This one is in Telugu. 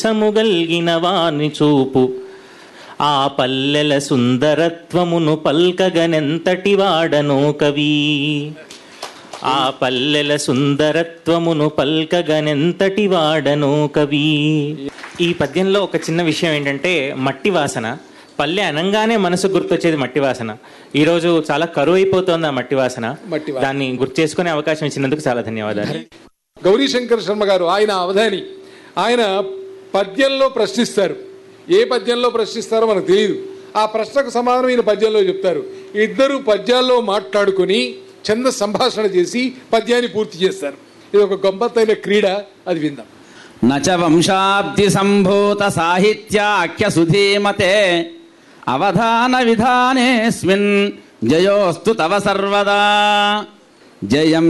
సముగల్గిన వాని చూపు ఆ పల్లెల సుందరత్వమును పల్కగనెంతటి వాడనో కవి. ఆ పల్లెల సుందరత్వమును పల్కగనెంతటి వాడనో కవి. ఈ పద్యంలో ఒక చిన్న విషయం ఏంటంటే మట్టి వాసన. పల్లె అనంగానే మనసు గుర్తొచ్చేది మట్టి వాసన. ఈరోజు చాలా కరువు అయిపోతుంది ఆ మట్టి వాసన. దాన్ని గుర్తు చేసుకునే అవకాశం ఇచ్చినందుకు చాలా ధన్యవాదాలు. గౌరీశంకర్ శర్మ గారు, ఆయన అవధాని, ఆయన పద్యంలో ప్రశ్నిస్తారు. ఏ పద్యంలో ప్రశ్నిస్తారో మనకు తెలియదు. ఆ ప్రశ్నకు సమాధానం ఈయన పద్యంలో చెప్తారు. ఇద్దరు పద్యాల్లో మాట్లాడుకుని ఛంద సంభాషణ చేసి పద్యాన్ని పూర్తి చేస్తారు. ఇది ఒక గమ్మత్తైన క్రీడ, అది విందాం. నచ వంశాబ్ది సంభూత సాహిత్యాఖ్య సుధీమతే అవధాన విధానేస్మిన్ జయోస్తు తవ సర్వదా. జయం